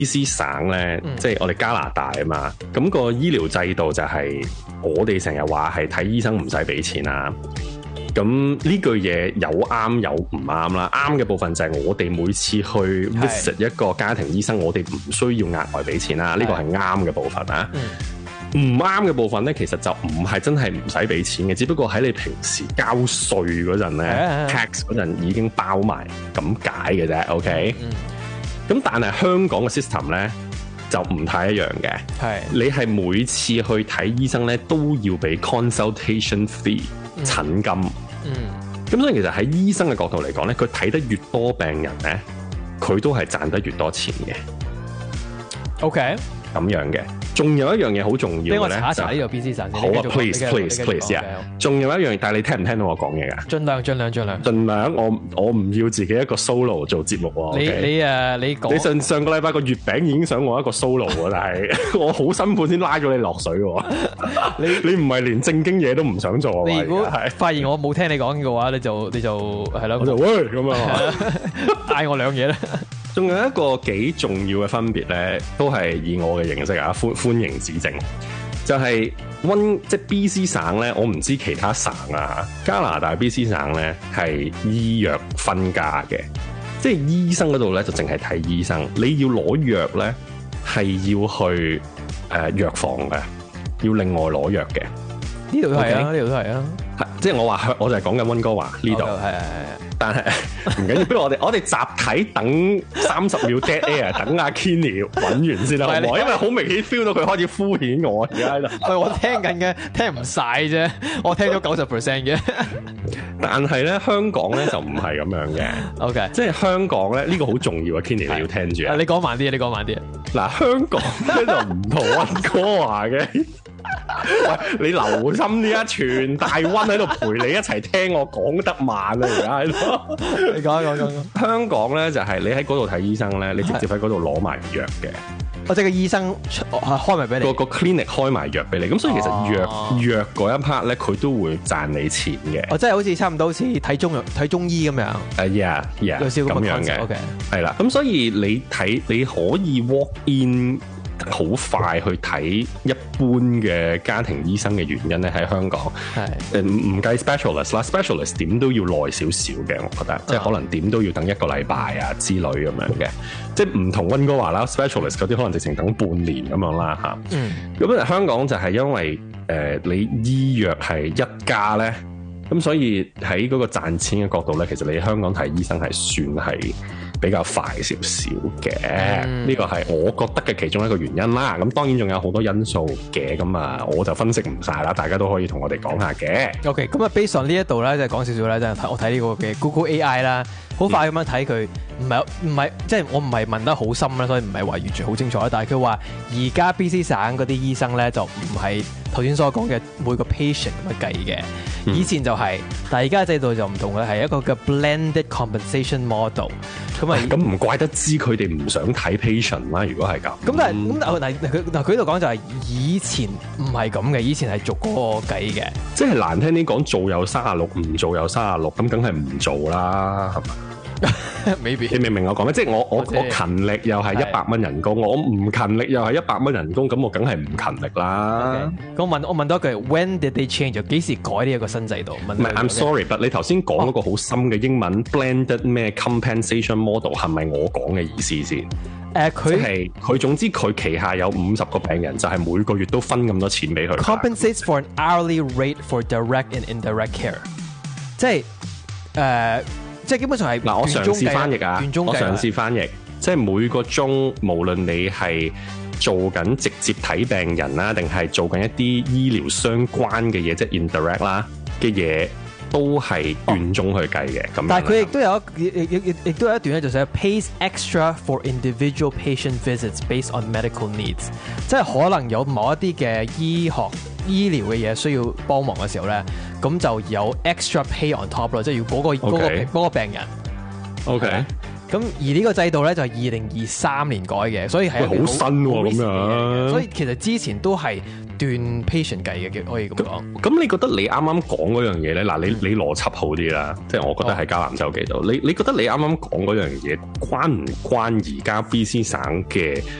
BC 省咧，即係我哋加拿大啊嘛，咁個醫療制度就係我哋成日話係睇醫生唔使俾錢啦。咁呢句嘢有啱有唔啱啦。啱嘅部分就係我哋每次去 visit 一個家庭醫生，我哋唔需要額外俾錢啦。呢個係啱嘅部分啊。唔啱嘅部分咧，其實就唔係真係唔使俾錢嘅，只不過喺你平時交稅嗰陣咧 ，tax 嗰陣已經包埋咁解嘅啫。OK，咁但係香港嘅 system 咧就唔太一樣嘅。你係每次去睇醫生咧都要俾 consultation fee 診金。咁所以其實喺醫生嘅角度嚟講咧，佢睇得越多病人咧，佢都係賺得越多錢嘅。 OK， 咁樣嘅。仲有一樣嘢好重要嘅咧， 俾我查一查呢個 BC 省先。 好啊 ，please 啊！仲有一樣，但係你聽唔聽到我講嘢㗎？盡量，我唔要自己一個 solo 做節目喎。 你講， 你上個禮拜個月餅已經想我一個 solo 喎，但係我好辛苦先拉咗你落水喎。你唔係連正經嘢都唔想做啊？ 你如果發現我冇聽你講嘅話，你就係咯， 我就喂咁啊， 嗌我兩嘢啦。 仲有一個幾重要嘅分別咧，都係以我嘅認識啊，歡迎指正。就係即係 BC 省咧，我唔知其他省啊，加拿大 BC 省咧係醫藥分家嘅，即係醫生嗰度咧就淨係睇醫生，你要攞藥咧係要去藥房嘅，要另外攞藥嘅。 呢度都係啊，呢度都係啊。 即係我就係講緊溫哥華呢度，但係唔緊要，不如我哋集體等30秒 dead air， 等阿 Kenny 揾完先啦，好唔好？因為好明顯 feel 到佢開始敷衍我而家喺度。 我聽緊嘅，聽唔晒啫，我聽咗90% 嘅。 但係咧，香港咧就唔係咁樣嘅。OK， 即係香港咧呢個好重要啊 ，Kenny 你要聽住啊。 你講慢啲，你講慢啲。 嗱，香港咧就唔同溫哥華嘅。喂，你留心啲啊！全大溫喺度陪你一齊聽我講得慢啊！而家喺度， 你講。 香港咧就係你喺嗰度睇醫生咧，你直接喺嗰度攞埋藥嘅。 即係個醫生開埋俾你， 個 clinic 開埋藥俾你。咁所以其實藥嗰一 part 咧，佢都會賺你錢嘅。 即係好似差唔多好似睇中醫咁樣。 yeah， 咁樣嘅。 OK， 係啦。咁所以你可以 walk in。好快去睇一般嘅家庭醫生嘅原因咧，喺香港唔計 specialist 啦 ，specialist 點都要耐少少嘅，我覺得，即係可能點都要等1個禮拜啊之類咁樣嘅，即係唔同溫哥華啦 ，specialist 嗰啲可能直情等半年咁樣啦嚇。咁香港就係因為你醫藥係一家咧，咁所以喺嗰個賺錢嘅角度咧，其實你喺香港睇醫生係算係比較快少少嘅，呢個係我覺得嘅其中一個原因啦。咁當然仲有好多因素嘅，咁啊我就分析唔晒啦，大家都可以同我哋講下嘅。 OK， 咁啊 based on 呢一度咧，就講少少咧，就我睇呢個嘅 Google AI 啦，好快咁樣睇佢，唔係即係我唔係問得好深啦，所以唔係話完全好清楚啦。但係佢話而家 BC 省嗰啲醫生咧就唔係頭先所講嘅每個 patient 咁樣計嘅，以前就係，但係而家制度就唔同嘅，係一個嘅 blended compensation model。咁唔怪得知佢哋唔想睇 patient 啦。如果係咁， 咁但係佢呢度講就係以前唔係咁嘅，以前係逐個計嘅， 即係難聽啲講，做有36，唔做有36，咁梗係唔做啦，係咪？ Maybe 你明唔明我講咩？即係我勤力又係100蚊人工，我唔勤力又係100蚊人工，咁我梗係唔勤力啦。 我問多句 ，When did they change？ 幾時改呢一個新制度？ 唔係 ，I'm sorry，but 你頭先講嗰個好深嘅英文 blended 咩 compensation model 係咪我講嘅意思先？佢總之佢旗下有50個病人，就係每個月都分咁多錢俾佢。 Compensates for an hourly rate for direct and indirect care， 即係基本上係嗱，我嘗試翻譯啊，我嘗試翻譯，即係每個鐘，無論你係做緊直接睇病人啦，定係做緊一啲醫療相關嘅嘢，即係 indirect 啦嘅嘢，都係按鐘去計嘅。咁，但係佢亦都有一段咧，就寫 pays extra for individual patient visits based on medical needs， 即係可能有某一啲嘅醫療嘅嘢需要幫忙嘅時候咧，咁就有 extra pay on top 咯，即係要嗰個病人。 OK， 咁而呢個制度咧就係2023年改嘅，所以係好新喎咁樣。 所以其實之前都係斷 patient 計嘅，可以咁講。 咁你覺得你啱啱講嗰樣嘢咧？嗱，你邏輯好啲啦，即係我覺得喺迦南州記度，你覺得你啱啱講嗰樣嘢關唔關而家 BC 省嘅